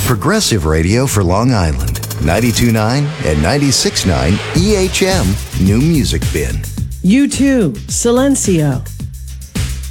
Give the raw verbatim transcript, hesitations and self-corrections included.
Progressive radio for Long Island. ninety-two point nine and ninety-six point nine E H M New Music Bin. U two, Silencio.